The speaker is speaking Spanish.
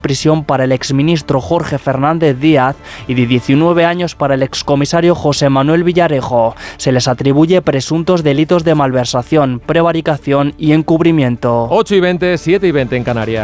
prisión para el exministro Jorge Fernández Díaz y de 19 años para el excomisario José Manuel Villarejo. Se les atribuye presuntos delitos de malversación, prevaricación y encubrimiento. 8:20, 7:20 en Canarias.